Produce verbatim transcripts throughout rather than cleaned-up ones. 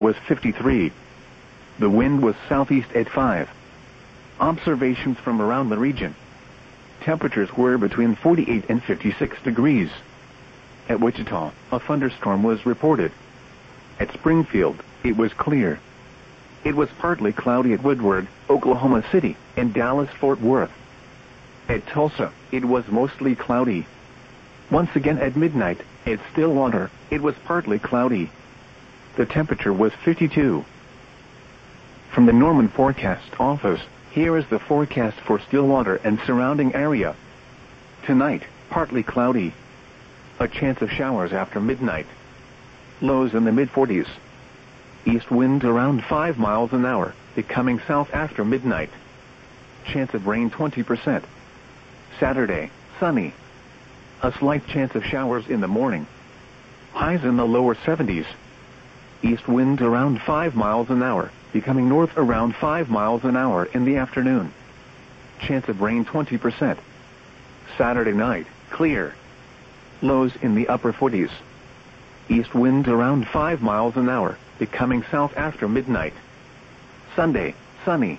was fifty-three. The wind was southeast at five. Observations from around the region. Temperatures were between forty-eight and fifty-six degrees. At Wichita, a thunderstorm was reported. At Springfield, it was clear. It was partly cloudy at Woodward, Oklahoma City, and Dallas-Fort Worth. At Tulsa, it was mostly cloudy. Once again at midnight, at Stillwater, it was partly cloudy. The temperature was fifty-two. From the Norman Forecast Office, here is the forecast for Stillwater and surrounding area. Tonight, partly cloudy. A chance of showers after midnight. Lows in the mid forties. East wind around five miles an hour, becoming south after midnight. Chance of rain twenty percent. Saturday, sunny. A slight chance of showers in the morning. Highs in the lower seventies. East wind around five miles an hour, becoming north around five miles an hour in the afternoon. Chance of rain twenty percent. Saturday night, clear. Lows in the upper forties. East wind around five miles an hour, becoming south after midnight. Sunday, sunny.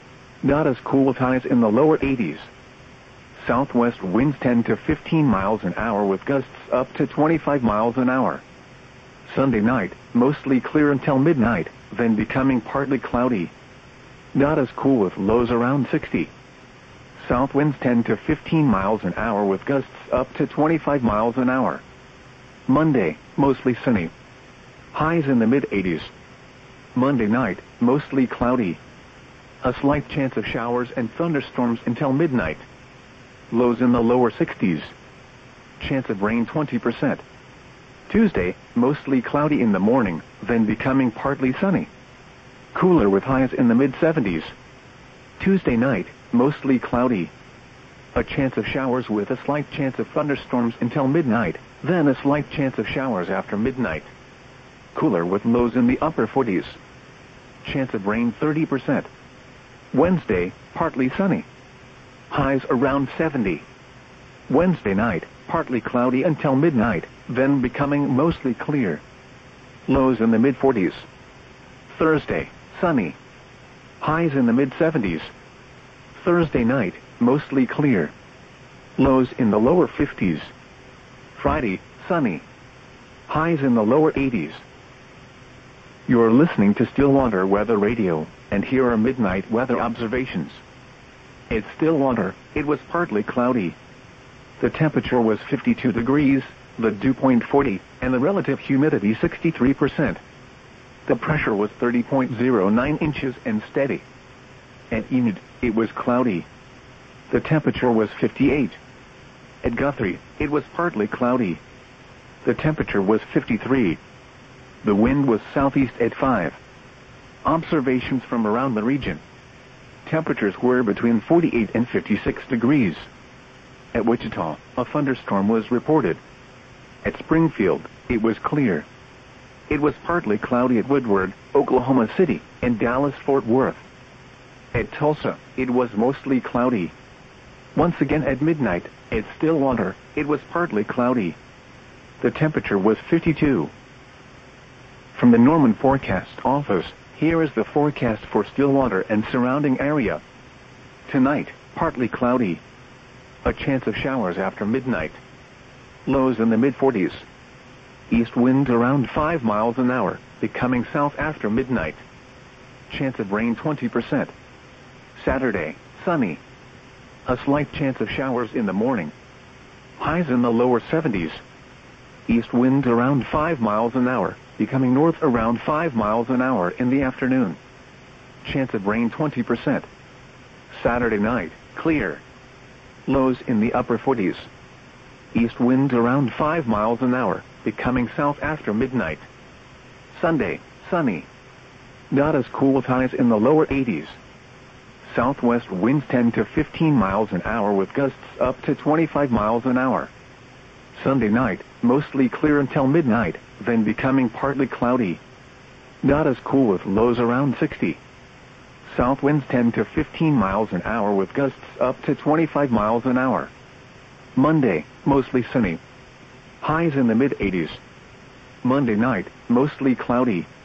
Not as cool with highs in the lower eighties. Southwest winds ten to fifteen miles an hour with gusts up to twenty-five miles an hour. Sunday night, mostly clear until midnight, then becoming partly cloudy. Not as cool with lows around sixty. South winds ten to fifteen miles an hour with gusts up to twenty-five miles an hour. Monday, mostly sunny. Highs in the mid eighties. Monday night, mostly cloudy. A slight chance of showers and thunderstorms until midnight. Lows in the lower sixties. Chance of rain twenty percent. Tuesday, mostly cloudy in the morning, then becoming partly sunny. Cooler with highs in the mid seventies. Tuesday night, mostly cloudy. A chance of showers with a slight chance of thunderstorms until midnight, then a slight chance of showers after midnight. Cooler with lows in the upper forties. Chance of rain thirty percent. Wednesday, partly sunny. Highs around seventy. Wednesday night, partly cloudy until midnight, then becoming mostly clear. Lows in the mid forties. Thursday, sunny. Highs in the mid seventies. Thursday night, mostly clear. Lows in the lower fifties. Friday, sunny. Highs in the lower eighties. You're listening to Stillwater Weather Radio, and here are midnight weather observations. At Stillwater, it was partly cloudy. The temperature was fifty-two degrees, the dew point forty, and the relative humidity sixty-three percent. The pressure was thirty point zero nine inches and steady. At Enid, it was cloudy. The temperature was fifty-eight. At Guthrie, it was partly cloudy. The temperature was fifty-three. The wind was southeast at five. Observations from around the region. Temperatures were between forty-eight and fifty-six degrees. At Wichita, a thunderstorm was reported. At Springfield, it was clear. It was partly cloudy at Woodward, Oklahoma City, and Dallas-Fort Worth. At Tulsa, it was mostly cloudy. Once again at midnight, at Stillwater, it was partly cloudy. The temperature was fifty-two. From the Norman Forecast Office, here is the forecast for Stillwater and surrounding area. Tonight, partly cloudy. A chance of showers after midnight. Lows in the mid forties. East wind around five miles an hour, becoming south after midnight. Chance of rain twenty percent. Saturday, sunny. A slight chance of showers in the morning. Highs in the lower seventies. East wind around five miles an hour, becoming north around five miles an hour in the afternoon. Chance of rain twenty percent. Saturday night, clear. Lows in the upper forties. East wind around five miles an hour, becoming south after midnight. Sunday, sunny. Not as cool with highs in the lower eighties. Southwest winds ten to fifteen miles an hour with gusts up to twenty-five miles an hour. Sunday night, mostly clear until midnight, then becoming partly cloudy. Not as cool with lows around sixty. South winds ten to fifteen miles an hour with gusts up to twenty-five miles an hour. Monday, mostly sunny. Highs in the mid eighties. Monday night, mostly cloudy.